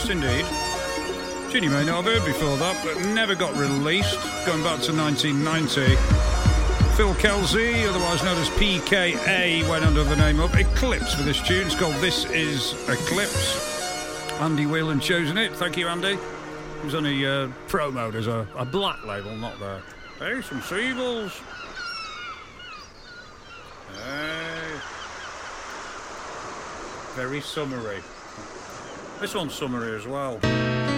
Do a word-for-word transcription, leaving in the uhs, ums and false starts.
Yes, indeed. Tune you may not have heard before that, but never got released, going back to nineteen ninety. Phil Kelsey, otherwise known as P K A, went under the name of Eclipse for this tune. It's called This Is Eclipse. Andy Whelan chosen it. Thank you, Andy. It was only uh, promoted as a, a black label, not there. Hey, some seagulls. Hey. Very summery. This one's summery as well.